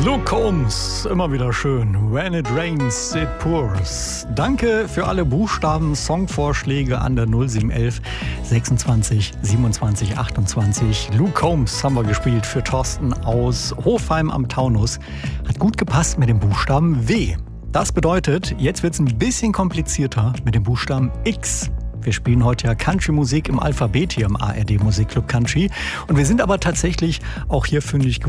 Luke Combs, immer wieder schön. When it rains, it pours. Danke für alle Buchstaben, Songvorschläge an der 0711 26 27 28. Luke Combs haben wir gespielt für Thorsten aus Hofheim am Taunus. Hat gut gepasst mit dem Buchstaben W. Das bedeutet, jetzt wird es ein bisschen komplizierter mit dem Buchstaben X. Wir spielen heute ja Country-Musik im Alphabet hier im ARD Musikclub Country. Und wir sind aber tatsächlich auch hier fündig geworden.